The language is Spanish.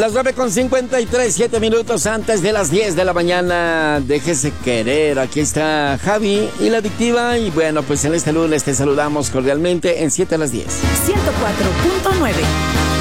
Las 9:53, 7 minutos antes de las 10 de la mañana. Déjese querer. Aquí está Javi y la adictiva. Y bueno, pues en este lunes te saludamos cordialmente en 7 a las 10. 104.9